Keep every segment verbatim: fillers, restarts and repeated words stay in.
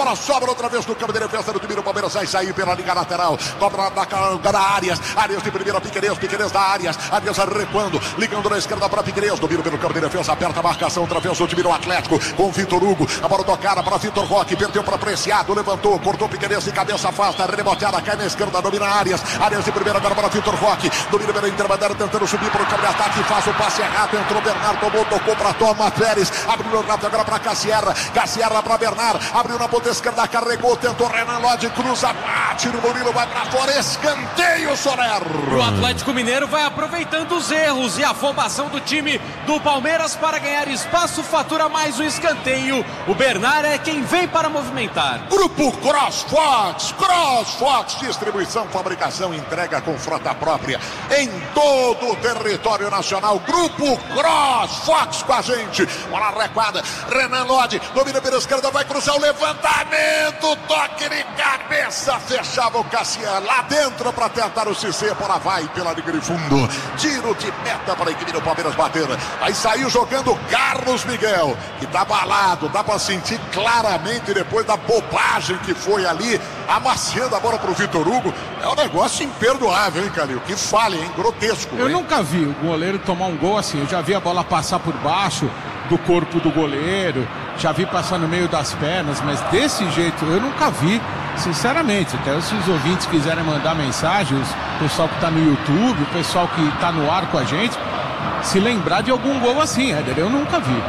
Bola sobra outra vez no campo de defesa do time do Palmeiras, vai sair pela liga lateral, cobra da Arias, Arias de primeira, Piquerez, Piquerez da Arias, Arias recuando, ligando na esquerda para Piquerez, domina pelo campo de defesa, aperta a marcação, outra vez o time do Atlético, com o Vitor Hugo, a bola tocada para Vitor Roque, perdeu para Preciado, levantou, cortou Piquerez de cabeça, afasta, reboteada, cai na esquerda, domina Arias, Arias de primeira, agora para Vitor Roque, domina pela intermediária, tentando subir para o campo de ataque, faz o passe errado, entrou Bernardo, tomou, tocou para Toma Pérez, abriu o rato agora para Cassierra, Cassierra para Bernardo, abriu na ponta esquerda, carregou, tentou Renan Lodge, cruza, bate no Murilo, vai pra fora, escanteio, Soler. O Atlético Mineiro vai aproveitando os erros e a afobação do time do Palmeiras para ganhar espaço, fatura mais um escanteio. O Bernard é quem vem para movimentar. Grupo CrossFox, CrossFox, distribuição, fabricação, entrega com frota própria em todo o território nacional. Grupo CrossFox com a gente. Bola recuada, Renan Lodge, domina pela esquerda, vai cruzar o levantamento. Toque de cabeça, fechava o Cassiano lá dentro para tentar o Cissé, bola vai pela linha de fundo, tiro de meta para a equipe do Palmeiras bater, aí saiu jogando Carlos Miguel, que tá abalado, dá para sentir claramente depois da bobagem que foi ali, amaciando a bola pro Vitor Hugo, é um negócio imperdoável, hein, Calil, que falha, hein, grotesco. Eu hein? nunca vi o goleiro tomar um gol assim, eu já vi a bola passar por baixo do corpo do goleiro, já vi passar no meio das pernas, mas desse jeito eu nunca vi, sinceramente. Até se os ouvintes quiserem mandar mensagens, o pessoal que está no YouTube, o pessoal que está no ar com a gente, se lembrar de algum gol assim, Éder, eu nunca vi.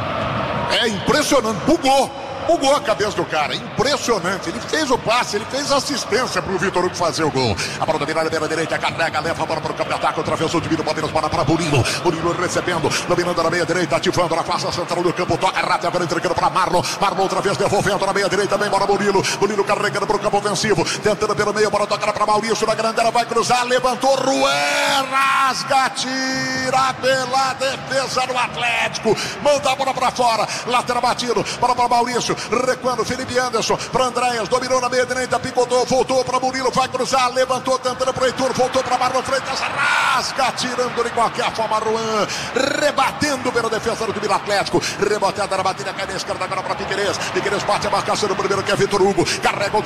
É impressionante, bugou. Bugou a cabeça do cara, impressionante. Ele fez o passe, ele fez assistência pro Vitor Hugo fazer o gol. A bola dominada pela direita, carrega, leva a bola para o campo de ataque, atravessou o time do Palmeiras, bola para Murilo. Murilo recebendo, dominando na meia direita, ativando na face central do campo, toca rápido, agora entregando para Marlon. Marlon outra vez devolvendo na meia direita, também bola Murilo. Murilo carregando para o campo ofensivo, tentando pelo meio, bola tocada para Maurício na grande área, vai cruzar, levantou, Rué, rasga, tira pela defesa do Atlético, manda a bola para fora, lateral batido, bola para Maurício. Recuando, Felipe Anderson para Andréas, dominou na meia direita, picotou, voltou para Murilo, vai cruzar, levantou, tentando para o Heitor, voltou para Marlon Freitas, rasga, tirando de qualquer forma, Ruan, rebatendo pela defesa do time do Atlético, reboteada na batida, cai na esquerda agora para Piquerez, Piquerez bate a marcação do primeiro, que é Vitor Hugo, carrega o